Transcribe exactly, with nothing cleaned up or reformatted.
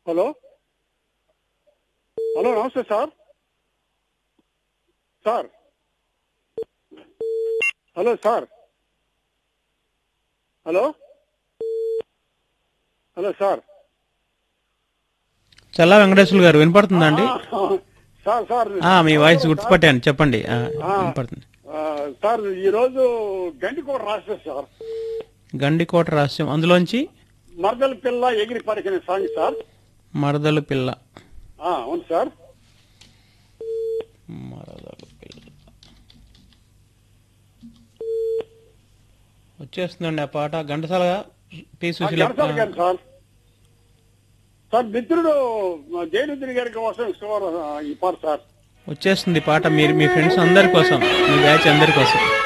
Hello hello నమస్తే sir sir hello sir hello hello sir చల్లా వెంకటేశ్వర గారు వినపడుతుందండి? సార్ సార్ మీ voice గుర్తుపట్టాను, చెప్పండి. వినపడుతుంది సార్. ఈ రోజు గండికోట రాశారు సార్. గండికోట రహస్యం, అందులోంచి మరదల పిల్ల ఎగిరి పరికిన సాంగ్ సార్. మరదలు పిల్ల. అవును సార్. మరదలు పిల్ల వచ్చేస్తుందండి ఆ పాట. Ghantasala P Susheela sir. Sir మిత్రుడు జయనుద్రి గారి కోసం ఈ పాట సార్ వచ్చేస్తుంది పాట. మీరు మీ ఫ్రెండ్స్ అందరి కోసం, మీ బ్యాచ్ అందరి కోసం.